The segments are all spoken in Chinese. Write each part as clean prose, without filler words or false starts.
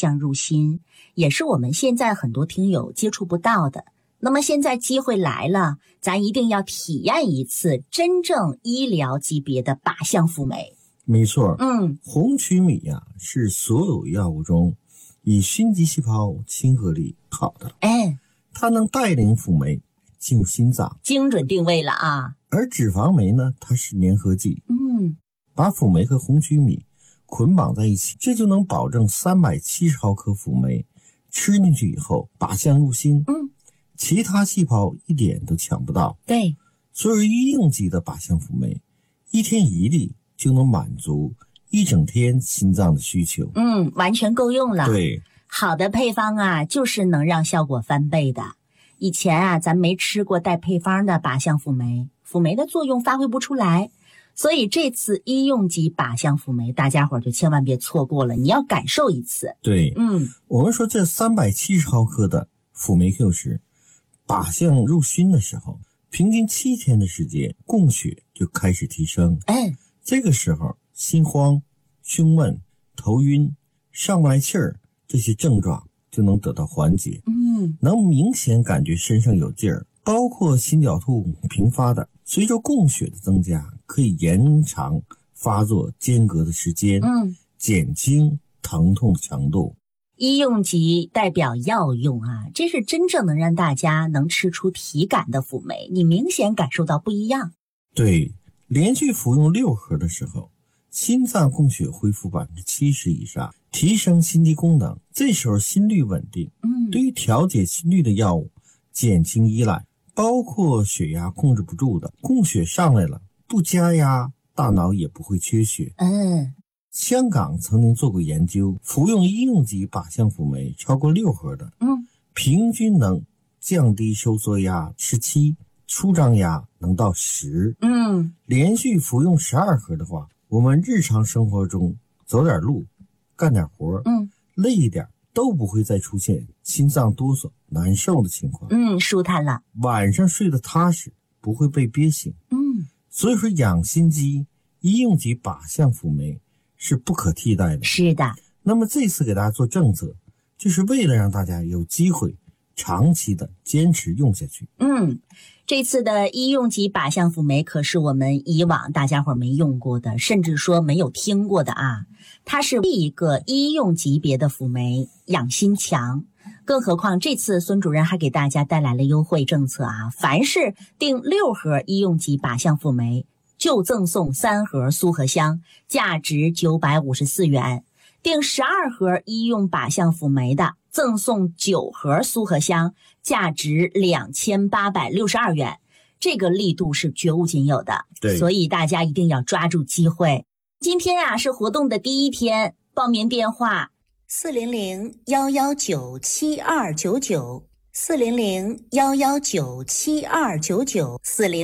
象入心，也是我们现在很多听友接触不到的。那么现在机会来了，咱一定要体验一次真正医疗级别的靶向辅酶。 没错，红曲米是所有药物中以心肌细胞亲和力好的，它能带领辅酶进入心脏， 精准定位了啊。 而脂肪酶呢，它是粘合剂，把辅酶和红曲米捆绑在一起，这就能保证370毫克辅酶吃进去以后靶向入心，其他细胞一点都抢不到。 对， 所以医用级的靶向辅酶1天1粒就能满足一整天心脏的需求， 完全够用了。 对， 好的配方啊，就是能让效果翻倍的。以前啊，咱没吃过带配方的靶向辅酶，辅酶的作用发挥不出来。所以这次医用级靶向辅酶，大家伙就千万别错过了，你要感受一次。 对，我们说这370毫克的辅酶 Q 十靶向入心的时候，平均7天的时间，供血就开始提升。这个时候心慌、胸闷、头晕、上不来气儿这些症状就能得到缓解，能明显感觉身上有劲儿，包括心绞痛频发的，随着供血的增加，可以延长发作间隔的时间，减轻疼痛强度。 医用级代表药用啊，这是真正能让大家能吃出体感的辅酶，你明显感受到不一样。 对，连续服用6盒的时候，心脏供血恢复70%以上，提升心肌功能，这时候心率稳定，对于调节心率的药物减轻依赖，包括血压控制不住的，供血上来了，不加压，大脑也不会缺血。香港曾经做过研究，服用医用级靶向辅酶超过6盒的，平均能降低收缩压17%，舒张压能到10%。连续服用12盒的话，我们日常生活中走点路，干点活，累一点都不会再出现心脏哆嗦难受的情况， 舒坦了， 晚上睡得踏实，不会被憋醒。所以说养心肌医用级靶向辅酶是不可替代的。 是的。 那么这次给大家做政策，就是为了让大家有机会长期的坚持用下去。 这次的医用级靶向辅酶可是我们以往大家伙没用过的，甚至说没有听过的啊。它是一个医用级别的辅酶，养心强。更何况这次孙主任还给大家带来了优惠政策啊，凡是订6盒医用级靶向辅酶，就赠送3盒苏合香，价值954元。订12盒医用靶向辅酶的，赠送9盒苏合香，价值2862元。这个力度是绝无仅有的， 对， 所以大家一定要抓住机会。今天啊是活动的第1天，报名电话400-119-7299。400-119-7299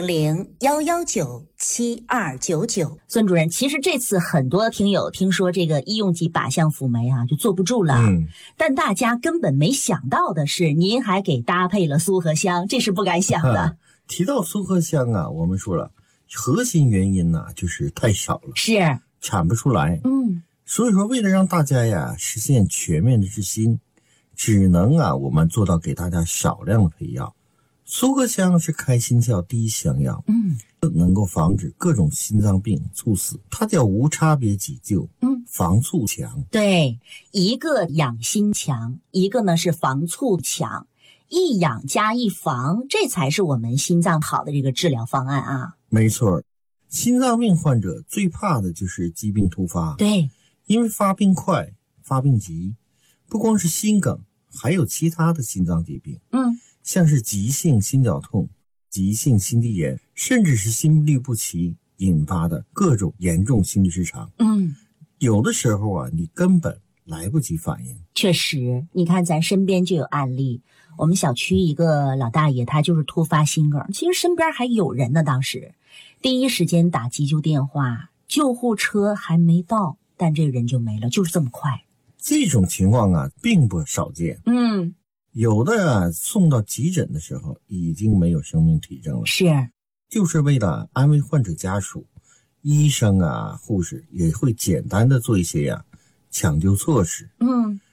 400-119-7299。孙主任，其实这次很多听友听说这个医用级靶向辅酶啊就坐不住了，但大家根本没想到的是，您还给搭配了苏合香，这是不敢想的。 提到苏合香啊，我们说了，核心原因呢就是太少了， 是产不出来。所以说为了让大家呀实现全面的治心，只能我们做到给大家少量的配药。苏合香是开心窍第一香药，能够防止各种心脏病猝死，它叫无差别急救，防猝强。 对，一个养心强，一个呢是防猝强，一养加一防，这才是我们心脏好的这个治疗方案啊。 没错，心脏病患者最怕的就是疾病突发， 对， 因为发病快，发病急，不光是心梗，还有其他的心脏疾病，像是急性心绞痛、急性心肌炎，甚至是心律不齐引发的各种严重心律失常。有的时候你根本来不及反应。 确实，你看咱身边就有案例，我们小区一个老大爷，他就是突发心梗，其实身边还有人呢，当时第一时间打急救电话，救护车还没到，但这个人就没了，就是这么快。 这种情况并不少见。有的送到急诊的时候已经没有生命体征了， 是， 就是为了安慰患者家属，医生护士也会简单的做一些抢救措施。